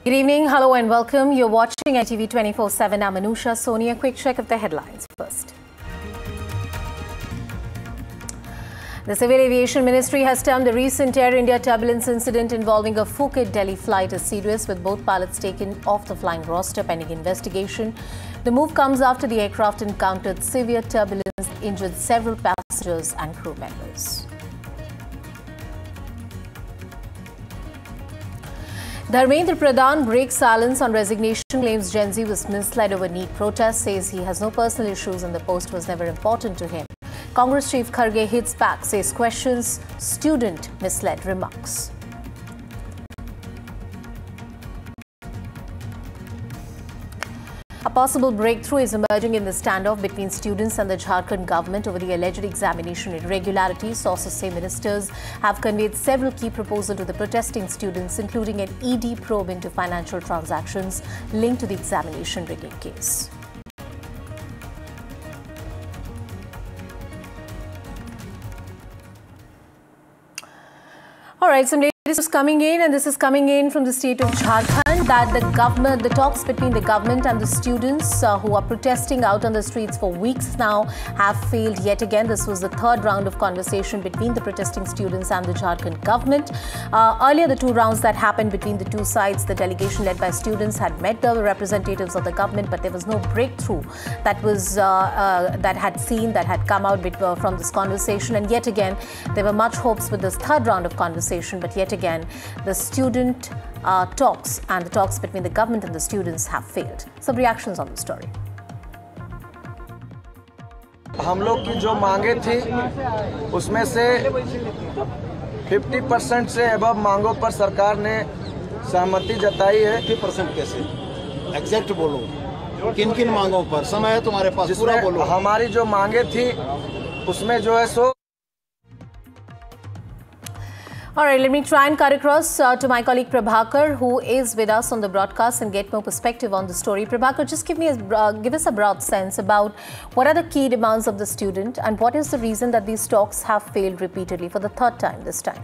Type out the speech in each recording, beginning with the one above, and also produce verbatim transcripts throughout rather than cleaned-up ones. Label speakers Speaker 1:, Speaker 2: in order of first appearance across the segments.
Speaker 1: Good evening, hello and welcome. You're watching N T V twenty-four seven. I'm Anusha Soni. A quick check of the headlines first. The Civil Aviation Ministry has termed the recent Air India turbulence incident involving a Phuket-Delhi flight as serious, with both pilots taken off the flying roster pending investigation. The move comes after the aircraft encountered severe turbulence, injured several passengers and crew members. Dharmendra Pradhan breaks silence on resignation, claims Gen Z was misled over NEET protest, says he has no personal issues and the post was never important to him. Congress Chief Kharge hits back, says questions student misled remarks. A possible breakthrough is emerging in the standoff between students and the Jharkhand government over the alleged examination irregularities. Sources say ministers have conveyed several key proposals to the protesting students, including an E D probe into financial transactions linked to the examination rigging case. All right, some latest is coming in, and this is coming in from the state of Jharkhand, that the government, the talks between the government and the students uh, who are protesting out on the streets for weeks now have failed yet again. This was the third round of conversation between the protesting students and the Jharkhand government. Uh, earlier, the two rounds that happened between the two sides, the delegation led by students had met the representatives of the government, but there was no breakthrough that was uh, uh, that had seen that had come out bit, uh, from this conversation. And yet again, there were much hopes with this third round of conversation, but yet again, the student uh, talks and the talks between the government and the students have failed. Some reactions on the story.
Speaker 2: हम लोग की जो मांगे थी उसमें से पचास percent से अबव मांगों पर सरकार ने सहमति जताई है।
Speaker 3: पचास परसेंट कैसे? एग्जैक्ट बोलो, किन किन मांगों पर? समय है तुम्हारे पास, पूरा बोलो।
Speaker 2: हमारी जो मांगे थी उसमें जो है सो
Speaker 1: All right, let me try and cut across uh, to my colleague Prabhakar, who is with us on the broadcast, and get more perspective on the story. Prabhakar, just give me a, uh, give us a broad sense about what are the key demands of the student and what is the reason that these talks have failed repeatedly for the third time this time.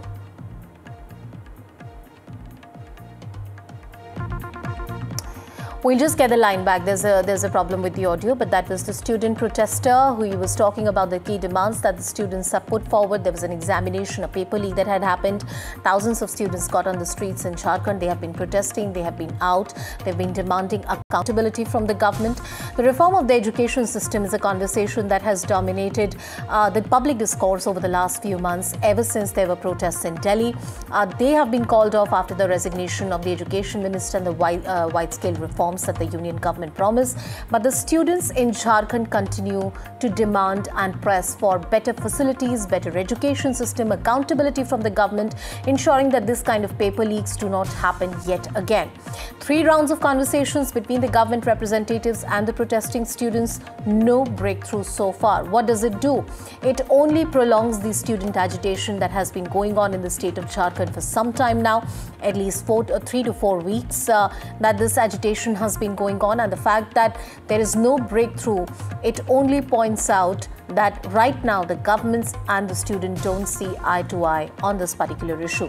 Speaker 1: We'll just get the line back. There's a there's a problem with the audio, but that was the student protester who he was talking about the key demands that the students have put forward. There was an examination, a paper leak that had happened. Thousands of students got on the streets in Jharkhand. They have been protesting. They have been out. They've been demanding accountability from the government. The reform of the education system is a conversation that has dominated uh, the public discourse over the last few months, ever since there were protests in Delhi. Uh, they have been called off after the resignation of the education minister and the wide, uh, wide-scale reform that the union government promised, but the students in Jharkhand continue to demand and press for better facilities, better education system, accountability from the government, ensuring that this kind of paper leaks do not happen yet again. Three rounds of conversations between the government representatives and the protesting students, no breakthrough so far. What does it do? It only prolongs the student agitation that has been going on in the state of Jharkhand for some time now, at least four, uh, three to four weeks uh, that this agitation has been going on, and the fact that there is no breakthrough, it only points out that right now the governments and the student don't see eye to eye on this particular issue.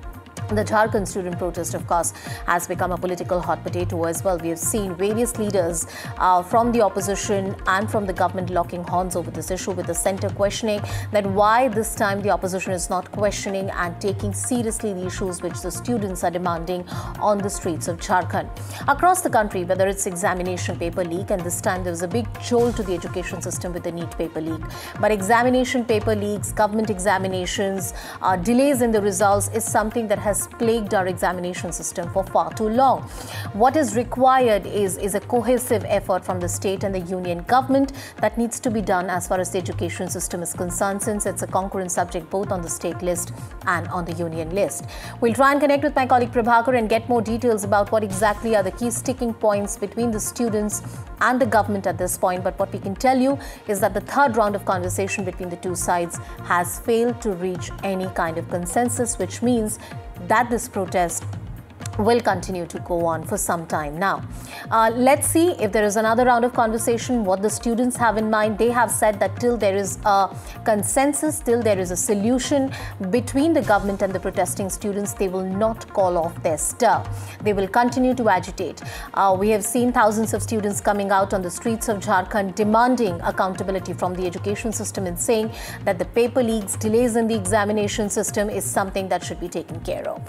Speaker 1: The Jharkhand student protest, of course, has become a political hot potato as well. We have seen various leaders uh, from the opposition and from the government locking horns over this issue, with the centre questioning that why this time the opposition is not questioning and taking seriously the issues which the students are demanding on the streets of Jharkhand. Across the country, whether it's examination paper leak, and this time there was a big jolt to the education system with the NEET paper leak. But examination paper leaks, government examinations, uh, delays in the results is something that has plagued our examination system for far too long. What is required is, is a cohesive effort from the state and the union government that needs to be done as far as the education system is concerned, since it's a concurrent subject both on the state list and on the union list. We'll try and connect with my colleague Prabhakar and get more details about what exactly are the key sticking points between the students and the government at this point. But what we can tell you is that the third round of conversation between the two sides has failed to reach any kind of consensus, which means that this protest will continue to go on for some time. Now, uh, let's see if there is another round of conversation, what the students have in mind. They have said that till there is a consensus, till there is a solution between the government and the protesting students, they will not call off their stir. They will continue to agitate. Uh, we have seen thousands of students coming out on the streets of Jharkhand demanding accountability from the education system and saying that the paper leaks, delays in the examination system is something that should be taken care of.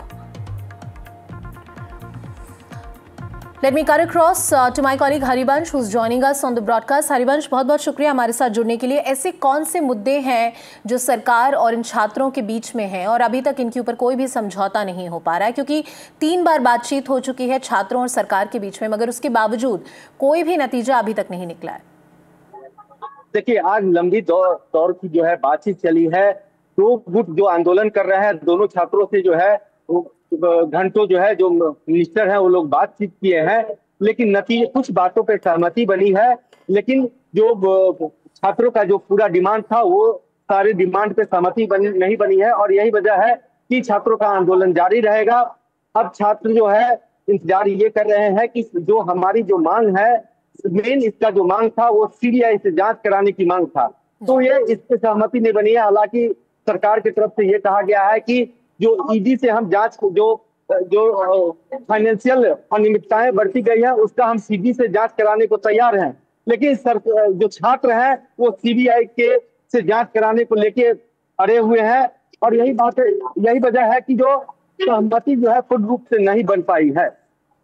Speaker 1: Let me cut across uh, to my colleague Harivansh, who's joining us on the broadcast. Harivansh, बहुत बहुत शुक्रिया हमारे साथ जुड़ने के लिए। ऐसे कौन से मुद्दे हैं जो सरकार और इन छात्रों के बीच में हैं और अभी तक इनके ऊपर कोई भी समझौता नहीं हो पा रहा है? क्योंकि तीन बार बातचीत हो चुकी है छात्रों और सरकार के बीच में, मगर उसके बावजूद कोई भी नतीजा अभी तक नहीं निकला है।
Speaker 4: देखिए, आज लंबी दौर दौर की जो है बातचीत चली है। दो गुट जो आंदोलन कर रहे हैं, दोनों छात्रों से जो है घंटों जो है जो मिनिस्टर हैं वो लोग बातचीत किए हैं, लेकिन नतीजे कुछ बातों पे सहमति बनी है, लेकिन जो छात्रों का जो पूरा डिमांड था वो सारे डिमांड पे सहमति बनी नहीं बनी है और यही वजह है कि छात्रों का आंदोलन जारी रहेगा। अब छात्र जो है इंतजार ये कर रहे हैं कि जो हमारी जो मांग है, मेन इसका जो मांग था वो सीबीआई से जांच कराने की मांग था, तो ये इस पे सहमति नहीं बनी है। हालांकि सरकार की तरफ से ये कहा गया है कि जो ईडी से हम जांच जो जो फाइनेंशियल अनियमितताएं बरती गई है उसका हम सीबी से जांच कराने को तैयार हैं, लेकिन सर जो छात्र हैं वो सीबीआई के से जांच कराने को लेके अड़े हुए हैं और यही बात है, यही वजह है कि जो सहमति जो है पूर्ण रूप से नहीं बन पाई है।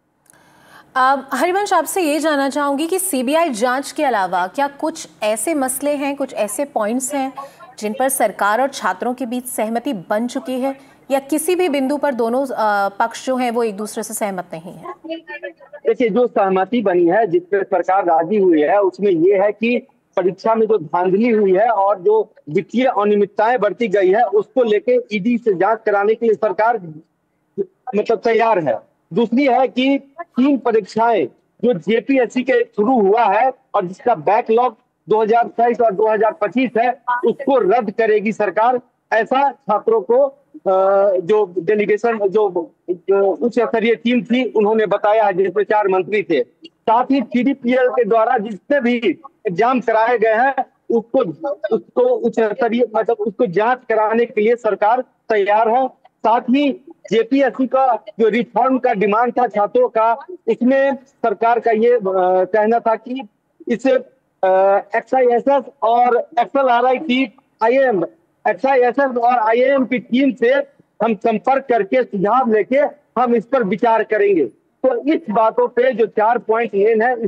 Speaker 1: हरिवंश, आपसे ये जानना चाहूंगी कि सीबीआई जांच के अलावा क्या कुछ ऐसे मसले हैं, कुछ ऐसे पॉइंट्स हैं जिन पर सरकार और छात्रों के बीच सहमति बन चुकी है या किसी भी बिंदु पर दोनों पक्ष जो हैं वो एक दूसरे से सहमत नहीं है?
Speaker 4: देखिए, जो सहमति बनी है जिस पर सरकार राजी हुई है उसमें ये है कि परीक्षा में जो धांधली हुई है और जो वित्तीय अनियमितताएं बरती गई है उसको लेके ईडी से जांच कराने के लिए सरकार मतलब तैयार है। दूसरी है कि तीन परीक्षाएं जो जेपीएससी के थ्रू हुआ है और जिसका बैकलॉग दो हज़ार तेईस और दो हज़ार पच्चीस है उसको रद्द करेगी सरकार, ऐसा छात्रों को जो डेलीगेशन जो उच्च स्तरीय टीम थी उन्होंने बताया, जिसमें चार मंत्री थे। साथ ही सीडीपीएल के द्वारा जितने भी एग्जाम कराए गए हैं उसको उसको उच्च स्तरीय मतलब उसको जांच कराने के लिए सरकार तैयार है। साथ ही जेपीएससी का जो रिफॉर्म का डिमांड था छात्रों का, इसमें सरकार का ये कहना था कि इसे एक्सआईएसएस और एक्सएलआरआई की आईएम एक्सआईएसएस और आईएएम की टीम से हम संपर्क करके सुझाव लेके हम इस पर विचार करेंगे। तो इस बातों पे जो चार पॉइंट मेन है।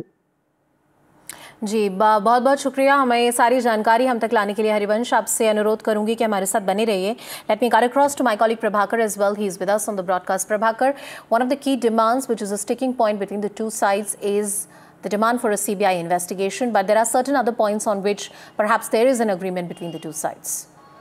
Speaker 1: जी, बहुत बहुत शुक्रिया हमें ये सारी जानकारी हम तक लाने के लिए। हरिवंश, आपसे अनुरोध करूंगी कि हमारे साथ बने रहिए। Let me cut across to my colleague Prabhakar as well. He is with us on the broadcast. Prabhakar, one of the key demands which is a sticking point between the two sides is the demand for a C B I investigation, but there are certain other points on which perhaps there is an agreement between the two sides.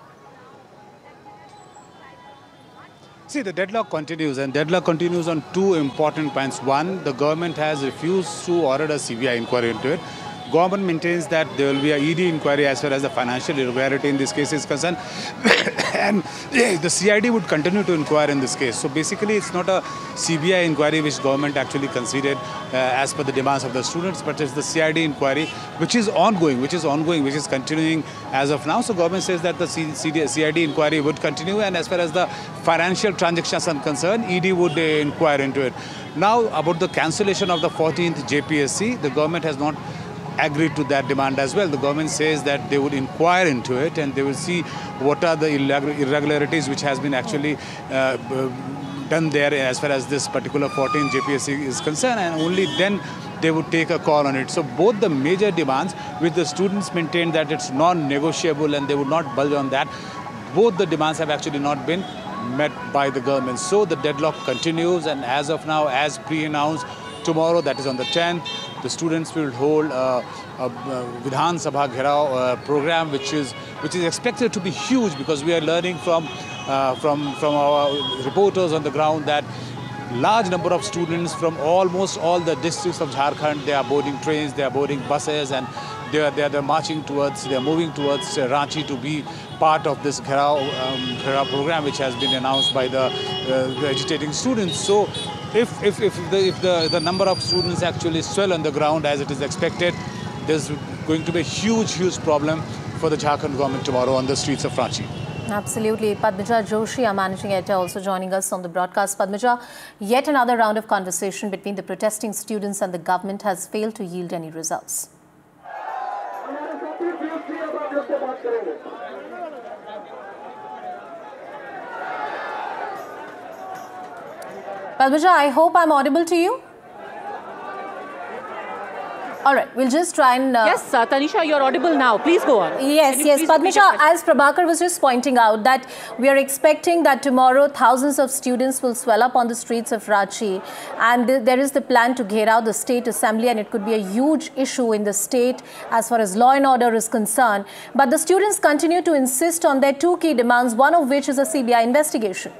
Speaker 5: See, the deadlock continues, and deadlock continues on two important points. One, the government has refused to order a C B I inquiry into it. Government maintains that there will be a E D inquiry as far as the financial irregularity in this case is concerned, and the C I D would continue to inquire in this case. So basically, it's not a C B I inquiry which government actually conceded uh, as per the demands of the students, but it's the C I D inquiry which is ongoing, which is ongoing, which is continuing as of now. So government says that the C I D inquiry would continue, and as far as the financial transactions are concerned, E D would uh, inquire into it. Now, about the cancellation of the fourteenth J P S C, the government has not agreed to that demand as well. The government says that they would inquire into it and they will see what are the irregularities which has been actually uh, done there as far as this particular fourteenth J P S C is concerned, and only then they would take a call on it. So both the major demands which the students maintain that it's non-negotiable and they would not budge on that, both the demands have actually not been met by the government. So the deadlock continues, and as of now, as pre-announced, tomorrow, that is on the tenth, the students will hold a, a, a Vidhan Sabha Gherao uh, program, which is which is expected to be huge, because we are learning from uh, from from our reporters on the ground that large number of students from almost all the districts of Jharkhand, they are boarding trains, they are boarding buses, and they are, they are they're marching towards, they are moving towards uh, Ranchi to be part of this Gherao, um, Gherao program, which has been announced by the, uh, the agitating students. So if, if, if, the, if the, the number of students actually swell on the ground as it is expected, there's going to be a huge, huge problem for the Jharkhand government tomorrow on the streets of Ranchi.
Speaker 1: Absolutely. Padmaja Joshi, our managing editor, also joining us on the broadcast. Padmaja, yet another round of conversation between the protesting students and the government has failed to yield any results. Padmaja, I hope I'm audible to you. All right, we'll just try and... Uh,
Speaker 6: yes, uh, Tanisha, you're audible now. Please go on.
Speaker 1: Yes, yes. Padmaja, as Prabhakar was just pointing out that we are expecting that tomorrow thousands of students will swell up on the streets of Ranchi, and th there is the plan to gherao the state assembly, and it could be a huge issue in the state as far as law and order is concerned. But the students continue to insist on their two key demands, one of which is a C B I investigation.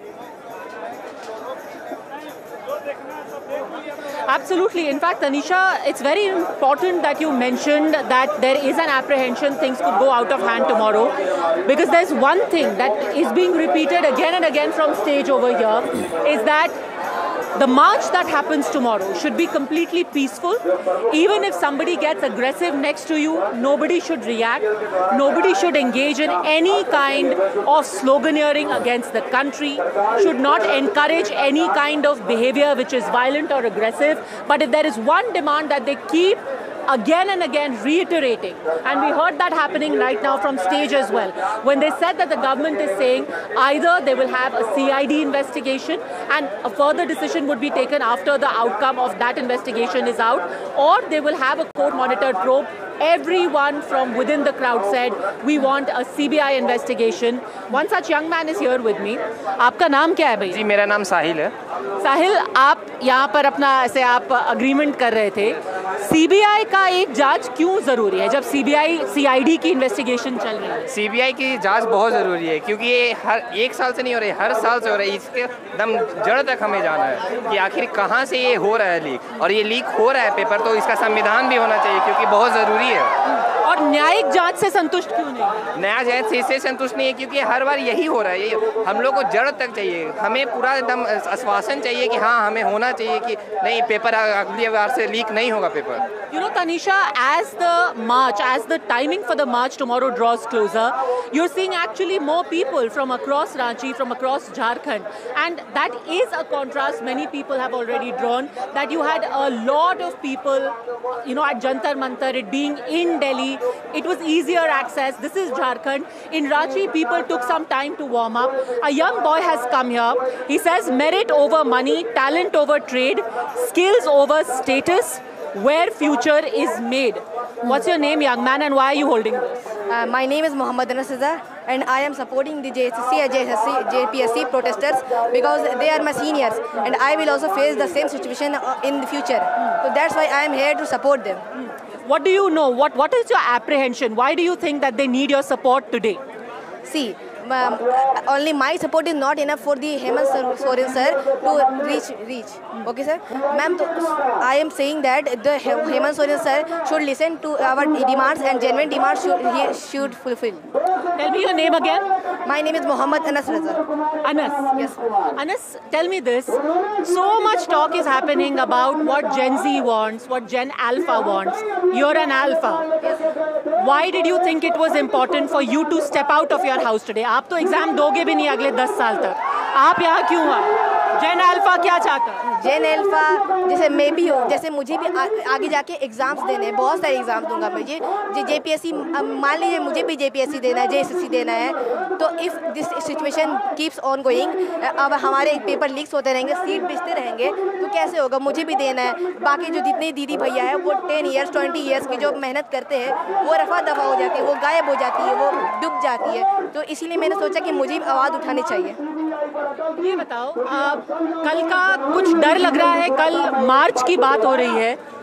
Speaker 6: Absolutely. In fact, Tanisha, it's very important that you mentioned that there is an apprehension things could go out of hand tomorrow, because there's one thing that is being repeated again and again from stage over here, is that the march that happens tomorrow should be completely peaceful. Even if somebody gets aggressive next to you, nobody should react. Nobody should engage in any kind of sloganeering against the country, should not encourage any kind of behavior which is violent or aggressive. But if there is one demand that they keep again and again reiterating, and we heard that happening right now from stage as well, when they said that the government is saying either they will have a C I D investigation and a further decision would be taken after the outcome of that investigation is out, or they will have a court-monitored probe. Everyone from within the crowd said, we want a C B I investigation. One such young man is here with me. आपका नाम क्या है भाई?
Speaker 7: जी मेरा नाम साहिल है।
Speaker 6: साहिल, आप यहाँ पर अपना ऐसे आप अग्रीमेंट कर रहे थे। C B I का एक जांच क्यों ज़रूरी है जब C B I C I D की इन्वेस्टिगेशन चल रही है?
Speaker 7: C B I की जांच बहुत ज़रूरी है, क्योंकि ये हर एक साल से नहीं हो रही, हर साल से हो रही है। इसके दम जड़ तक हमें जाना है कि आखिर कहाँ से ये हो रहा है लीक, और ये लीक हो रहा है पेपर, तो इसका संविधान भी होना चाहिए, क्योंकि बहुत ज़रूरी है।
Speaker 6: और न्यायिक जांच से संतुष्ट क्यों नहीं?
Speaker 7: न्याय जांच से इससे संतुष्ट नहीं है क्योंकि हर बार यही हो रहा है। ये हम लोग को जड़ तक चाहिए, हमें पूरा एकदम आश्वासन चाहिए कि हाँ हमें होना चाहिए कि नहीं पेपर अगली बार से लीक नहीं होगा paper.
Speaker 6: You know, Tanisha, as the march, as the timing for the march tomorrow draws closer, you're seeing actually more people from across Ranchi, from across Jharkhand, and that is a contrast many people have already drawn, that you had a lot of people, you know, at Jantar Mantar, it being in Delhi, it was easier access. This is Jharkhand. In Ranchi, people took some time to warm up. A young boy has come here. He says merit over money, talent over trade, skills over status, where future is made. What's your name, young man, and why are you holding this?
Speaker 8: Uh, my name is Mohammad Anasiza, and I am supporting the J S S C and J P S C protesters because they are my seniors, and I will also face the same situation in the future. So that's why I am here to support them.
Speaker 6: What do you know? What What is your apprehension? Why do you think that they need your support today?
Speaker 8: See, um, only my support is not enough for the Hemant Soren sir to reach reach. Okay, sir? Ma'am, I am saying that the Hemant Soren sir should listen to our demands, and genuine demands should, he should fulfill.
Speaker 6: Tell me your name again.
Speaker 8: My name is Mohammad Anas Raza.
Speaker 6: Anas?
Speaker 8: Yes.
Speaker 6: Anas, tell me this. So much talk is happening about what Gen Z wants, what Gen Alpha wants. You're an Alpha.
Speaker 8: Yes.
Speaker 6: Why did you think it was important for you to step out of your house today? आप तो exam दोगे भी नहीं अगले दस साल तक. आप यहाँ क्यों आए? जेन अल्फा क्या चाहता है?
Speaker 8: जेन अल्फा जैसे मैं भी हूँ, जैसे मुझे भी आ, आगे जाके एग्जाम्स देने हैं, बहुत सारे एग्जाम दूंगा मुझे. जे पी एस सी मान लीजिए मुझे भी जे पी एस सी देना है, जे एस एस सी देना है, तो if this situation keeps on going, अब हमारे पेपर लीक्स होते रहेंगे, सीट बेचते रहेंगे, तो कैसे होगा? मुझे भी देना है. बाकी जो जितने दीदी भैया है वो टेन ईयर्स ट्वेंटी ईयर्स की जो मेहनत करते हैं वो रफा दफा हो जाती है, वो गायब हो जाती है, वो डूब जाती है. तो इसीलिए मैंने सोचा कि मुझे आवाज़ उठानी चाहिए.
Speaker 6: ये बताओ, आ, कल का कुछ डर लग रहा है? कल मार्च की बात हो रही है,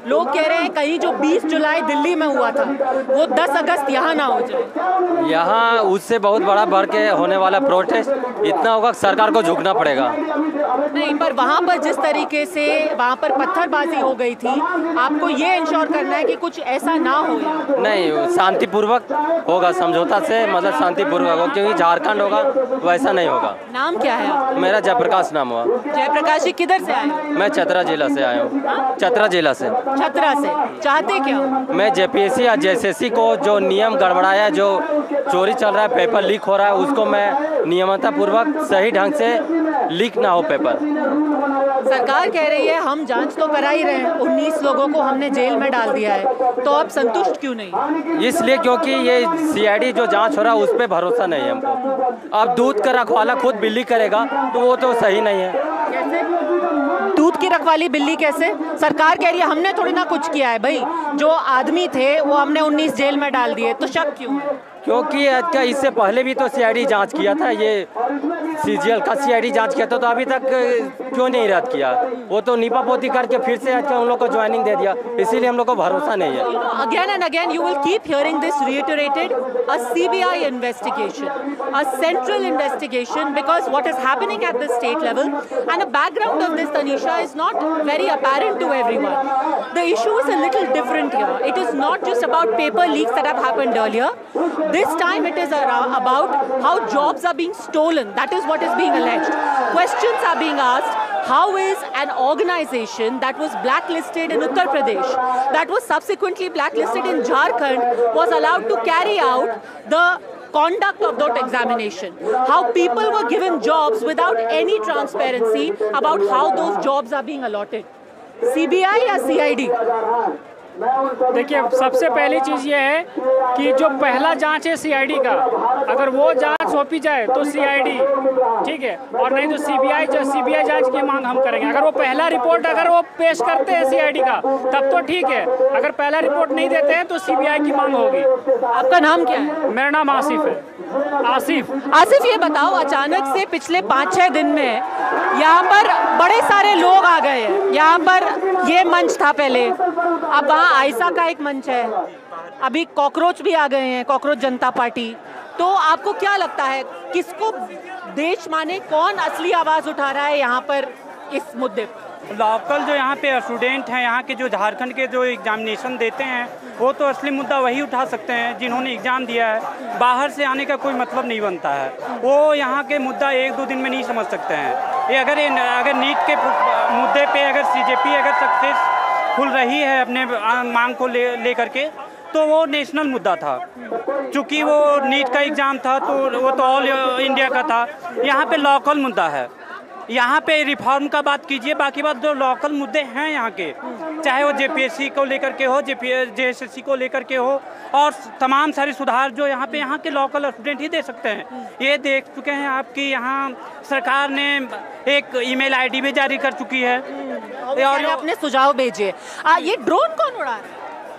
Speaker 6: लोग कह रहे हैं कहीं जो बीस जुलाई दिल्ली में हुआ था वो दस अगस्त यहाँ ना हो जाए।
Speaker 9: यहाँ उससे बहुत बड़ा बढ़ के होने वाला प्रोटेस्ट इतना होगा कि सरकार को झुकना पड़ेगा।
Speaker 6: नहीं, पर वहाँ पर जिस तरीके से वहाँ पर पत्थरबाजी हो गई थी, आपको ये इंश्योर करना है कि कुछ ऐसा ना हो।
Speaker 9: नहीं, शांतिपूर्वक होगा, समझौता से मतलब शांतिपूर्वक हो, क्योंकि झारखंड होगा वैसा नहीं होगा।
Speaker 6: नाम क्या है आपका?
Speaker 9: मेरा जयप्रकाश नाम हुआ।
Speaker 6: जयप्रकाश जी किधर से आए?
Speaker 9: मैं चतरा जिला से आया हूँ। चतरा जिला से।
Speaker 6: छतरा से। चाहते क्या?
Speaker 9: मैं जेपीएससी या जेएसएससी को जो नियम गड़बड़ाया है, जो चोरी चल रहा है, पेपर लीक हो रहा है, उसको मैं नियमतापूर्वक सही ढंग से लीक ना हो पेपर।
Speaker 6: सरकार कह रही है हम जांच तो करा ही रहे हैं, उन्नीस लोगों को हमने जेल में डाल दिया है, तो अब संतुष्ट क्यों नहीं?
Speaker 9: इसलिए क्योंकि ये सीआईडी जो जांच हो रहा है उस पर भरोसा नहीं है हमको। अब दूध का रखवाला खुद बिल्ली करेगा तो वो तो सही नहीं है।
Speaker 6: कैसे दूध की रखवाली बिल्ली कैसे? सरकार कह रही है हमने थोड़ी ना कुछ किया है भाई, जो आदमी थे वो हमने उन्नीस जेल में डाल दिए, तो शक क्यों?
Speaker 9: क्योंकि क्या इससे पहले भी तो सीआईडी जांच किया था, ये सीजीएल का सीआईडी जांच किया था, तो अभी तक क्यों नहीं रद्द किया? वो तो नीपा पोती करके फिर से उन लोग को ज्वाइनिंग दे दिया, इसीलिए हम लोग को भरोसा नहीं है।
Speaker 6: Again and again you will keep hearing this reiterated, a C B I investigation, a central investigation, because what is happening at the state level and the background of this, Tanisha, is not very apparent to everyone. The issue is a little different here. It is not just about paper leaks that have happened earlier. This time it is about how jobs are being stolen. That is what is being alleged. Questions are being asked. How is an organization that was blacklisted in Uttar Pradesh, that was subsequently blacklisted in Jharkhand, was allowed to carry out the conduct of that examination? How people were given jobs without any transparency about how those jobs are being allotted? C B I या C I D?
Speaker 10: देखिए, सबसे पहली चीज़ ये है कि जो पहला जांच है सीआईडी का, अगर वो जांच सौंपी जाए तो सीआईडी ठीक है, और नहीं तो सीबीआई जो सीबीआई जांच की मांग हम करेंगे। अगर वो पहला रिपोर्ट अगर वो पेश करते हैं सीआईडी का तब तो ठीक है, अगर पहला रिपोर्ट नहीं देते हैं तो सीबीआई की मांग होगी।
Speaker 6: आपका नाम क्या है?
Speaker 10: मेरा नाम आसिफ है। आसिफ
Speaker 6: आसिफ ये बताओ, अचानक से पिछले पाँच छः दिन में यहाँ पर बड़े सारे लोग आ गए हैं। यहाँ पर ये मंच था पहले, अब वहाँ आयसा का एक मंच है, अभी कॉकरोच भी आ गए हैं, कॉकरोच जनता पार्टी। तो आपको क्या लगता है किसको देश माने, कौन असली आवाज़ उठा रहा है यहाँ पर इस मुद्दे पर?
Speaker 10: लोकल जो यहाँ पे स्टूडेंट हैं, यहाँ के जो झारखंड के जो एग्जामिनेशन देते हैं, वो तो असली मुद्दा वही उठा सकते हैं जिन्होंने एग्ज़ाम दिया है। बाहर से आने का कोई मतलब नहीं बनता है, वो यहाँ के मुद्दा एक दो दिन में नहीं समझ सकते हैं। ये अगर अगर नीट के मुद्दे पे अगर सीजेपी अगर सक्सेसफुल रही है अपने मांग को ले ले करके, तो वो नेशनल मुद्दा था। चूँकि वो नीट का एग्ज़ाम था तो वो तो ऑल इंडिया का था। यहाँ पे लोकल मुद्दा है, यहाँ पे रिफॉर्म का बात कीजिए, बाकी बात जो लोकल मुद्दे हैं यहाँ के, चाहे वो जेपीएससी को लेकर के हो, जेएसएससी को लेकर के हो, और तमाम सारे सुधार जो यहाँ पे यहाँ के लोकल स्टूडेंट ही दे सकते हैं। ये देख चुके हैं आपकी यहाँ सरकार ने एक ईमेल आईडी भी जारी कर चुकी है
Speaker 6: और अपने सुझाव भेजिए। ये ड्रोन कौन उड़ा रहा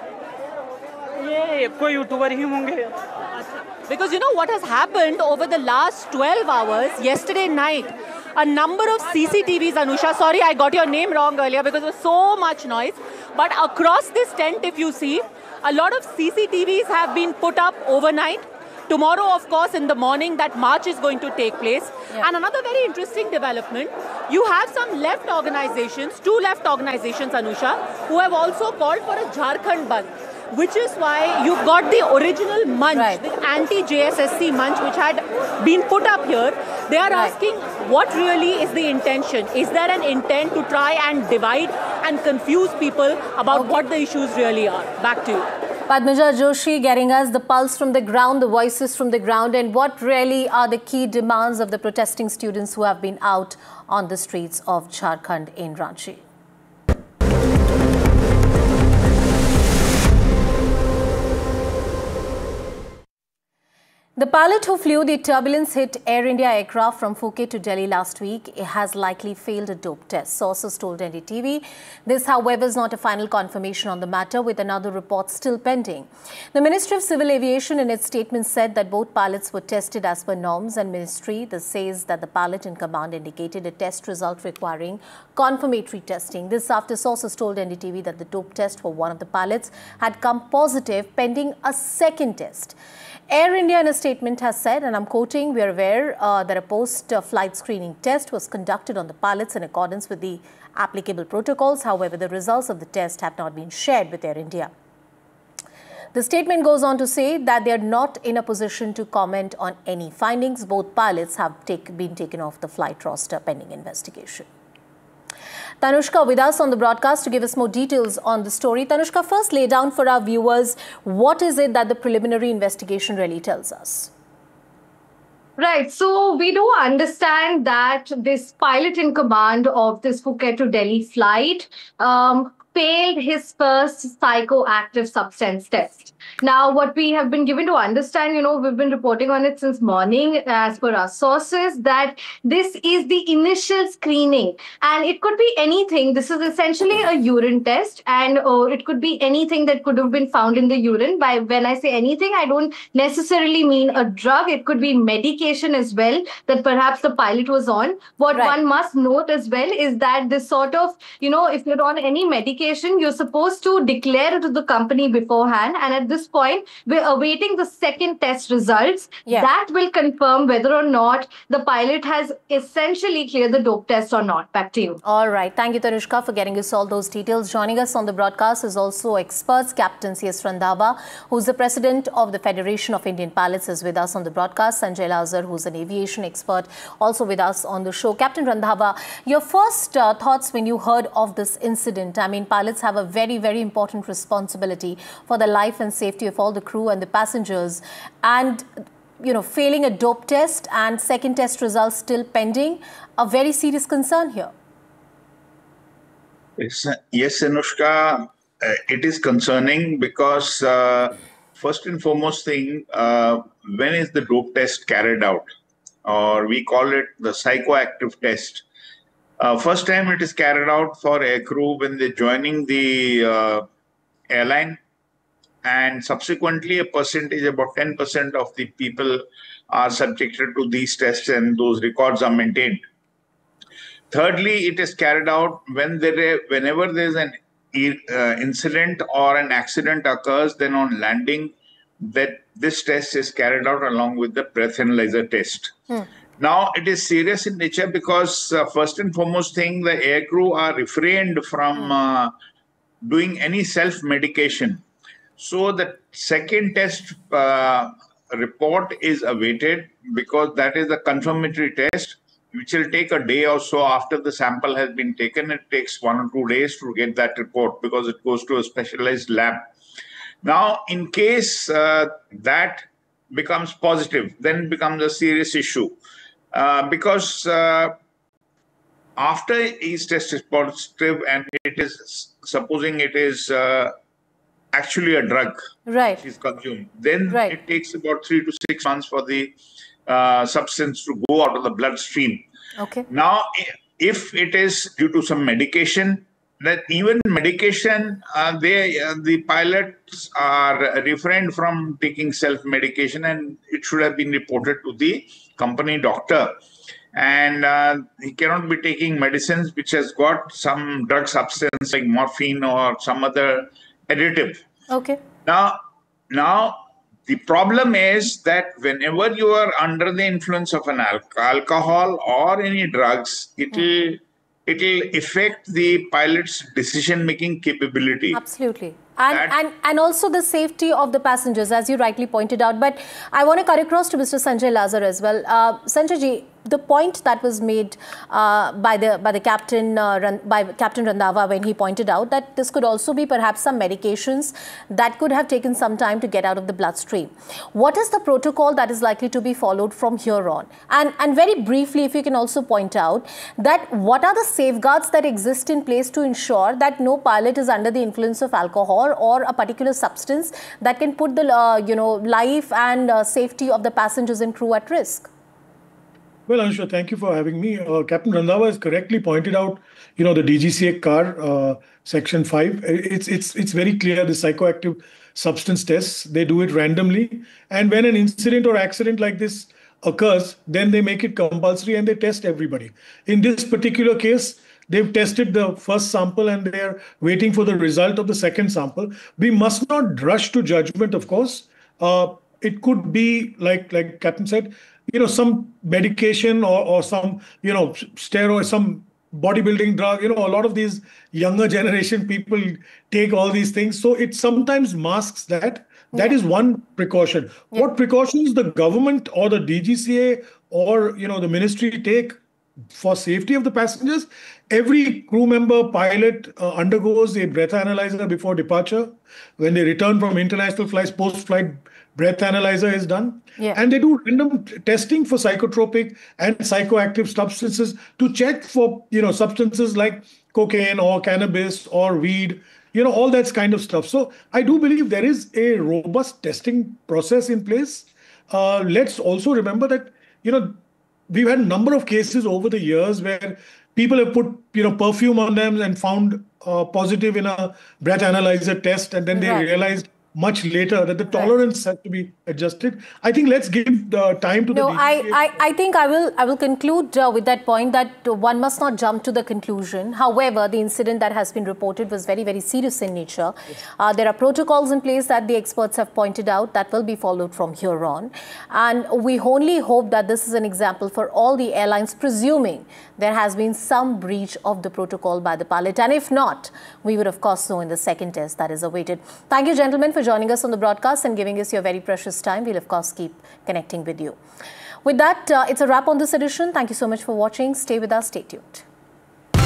Speaker 6: है?
Speaker 10: ये कोई यूट्यूबर ही होंगे।
Speaker 6: Because you know what has happened over the last twelve hours, yesterday night, a number of C C T Vs, Anusha, sorry I got your name wrong earlier because there was so much noise, but across this tent if you see, a lot of C C T Vs have been put up overnight. Tomorrow, of course, in the morning, that march is going to take place. Yeah. And another very interesting development, you have some left organizations, two left organizations, Anusha, who have also called for a Jharkhand Bandh, which is why you've got the original munch, right, the anti-J S S C munch, which had been put up here. They are right. asking what really is the intention. Is there an intent to try and divide and confuse people about okay. what the issues really are? Back to you.
Speaker 1: Padmaja Joshi getting us the pulse from the ground, the voices from the ground, and what really are the key demands of the protesting students who have been out on the streets of Jharkhand in Ranchi. The pilot who flew the turbulence-hit Air India aircraft from Phuket to Delhi last week has likely failed a dope test, sources told N D T V. This, however, is not a final confirmation on the matter, with another report still pending. The Ministry of Civil Aviation in its statement said that both pilots were tested as per norms, and Ministry this says that the pilot in command indicated a test result requiring confirmatory testing. This after sources told N D T V that the dope test for one of the pilots had come positive pending a second test. Air India in a statement has said, and I'm quoting, "We are aware uh, that a post-flight screening test was conducted on the pilots in accordance with the applicable protocols. However, the results of the test have not been shared with Air India." The statement goes on to say that they are not in a position to comment on any findings. Both pilots have take, been taken off the flight roster pending investigation. Tanushka with us on the broadcast to give us more details on the story. Tanushka, first lay down for our viewers, what is it that the preliminary investigation really tells us?
Speaker 11: Right. So we do understand that this pilot in command of this Phuket to Delhi flight um, failed his first psychoactive substance test. Now, what we have been given to understand, you know, we've been reporting on it since morning as per our sources, that this is the initial screening and it could be anything. This is essentially a urine test, and uh, it could be anything that could have been found in the urine. By when I say anything, I don't necessarily mean a drug. It could be medication as well that perhaps the pilot was on. What right. one must note as well is that this sort of, you know, if you're on any medication, you're supposed to declare it to the company beforehand. And at this point, we're awaiting the second test results. Yeah. That will confirm whether or not the pilot has essentially cleared the dope test or not. Back to you.
Speaker 1: All right. Thank you, Tanushka, for getting us all those details. Joining us on the broadcast is also experts. Captain C S Randhawa, who's the president of the Federation of Indian Pilots, is with us on the broadcast. Sanjay Lazar, who's an aviation expert, also with us on the show. Captain Randhawa, your first uh, thoughts when you heard of this incident? I mean, pilots have a very, very important responsibility for the life and safety of all the crew and the passengers, and you know, failing a dope test and second test results still pending, a very serious concern here.
Speaker 12: Yes, yes Anushka, uh, it is concerning because uh, first and foremost thing, uh, when is the dope test carried out, or we call it the psychoactive test. Uh, first time it is carried out for aircrew when they're joining the uh, airline, and subsequently a percentage, about ten percent of the people are subjected to these tests, and those records are maintained. Thirdly, it is carried out when there, whenever there is an uh, incident or an accident occurs, then on landing, that this test is carried out along with the breath analyzer test. Hmm. Now, it is serious in nature because uh, first and foremost thing, the aircrew are refrained from uh, doing any self-medication. So the second test uh, report is awaited because that is a confirmatory test, which will take a day or so after the sample has been taken. It takes one or two days to get that report because it goes to a specialized lab. Now, in case uh, that becomes positive, then it becomes a serious issue. Uh, because uh, after each test is positive and it is, supposing it is uh, actually a drug
Speaker 1: right.
Speaker 12: which is consumed, then
Speaker 1: right.
Speaker 12: it takes about three to six months for the uh, substance to go out of the bloodstream.
Speaker 1: Okay.
Speaker 12: Now, if it is due to some medication, that even medication, uh, they uh, the pilots are refrained from taking self-medication, and it should have been reported to the company doctor. And uh, he cannot be taking medicines which has got some drug substance like morphine or some other additive.
Speaker 1: Okay.
Speaker 12: Now, now the problem is that whenever you are under the influence of an al alcohol or any drugs, it will mm. it will affect the pilot's decision-making capability.
Speaker 1: Absolutely. And, and, and also the safety of the passengers, as you rightly pointed out. But I want to cut across to Mister Sanjay Lazar as well. Uh, Sanjay ji, the point that was made uh, by the by the captain uh, by Captain Randhawa, when he pointed out that this could also be perhaps some medications that could have taken some time to get out of the bloodstream. What is the protocol that is likely to be followed from here on? And and very briefly, if you can also point out that what are the safeguards that exist in place to ensure that no pilot is under the influence of alcohol or a particular substance that can put the uh, you know life and uh, safety of the passengers and crew at risk?
Speaker 13: Well, Anusha, thank you for having me. Uh, Captain Randhawa has correctly pointed out, you know, the D G C A car, uh, section five. It's it's it's very clear, the psychoactive substance tests, they do it randomly. And when an incident or accident like this occurs, then they make it compulsory and they test everybody. In this particular case, they've tested the first sample and they're waiting for the result of the second sample. We must not rush to judgment, of course. Uh, it could be, like, like Captain said, you know, some medication or, or some, you know, steroid, some bodybuilding drug, you know, a lot of these younger generation people take all these things. So it sometimes masks that. That is one precaution. Yeah. What precautions the government or the D G C A or, you know, the ministry take for safety of the passengers? Every crew member, pilot uh, undergoes a breath analyzer before departure. When they return from international flights, post-flight breath analyzer is done. Yeah. And they do random testing for psychotropic and psychoactive substances to check for, you know, substances like cocaine or cannabis or weed, you know, all that kind of stuff. So I do believe there is a robust testing process in place. Uh, let's also remember that, you know, we've had a number of cases over the years where people have put, you know, perfume on them and found uh, positive in a breath analyzer test, and then they right. realized much later that the tolerance right. has to be adjusted. I think let's give the time to
Speaker 1: no,
Speaker 13: the...
Speaker 1: No, I, I, I think I will I will conclude uh, with that point that one must not jump to the conclusion. However, the incident that has been reported was very, very serious in nature. Yes. Uh, there are protocols in place that the experts have pointed out that will be followed from here on. And we only hope that this is an example for all the airlines, presuming there has been some breach of the protocol by the pilot. And if not, we would of course know in the second test that is awaited. Thank you, gentlemen, for joining us on the broadcast and giving us your very precious time. We'll of course keep connecting with you. With that, uh, it's a wrap on this edition. Thank you so much for watching. Stay with us. Stay tuned.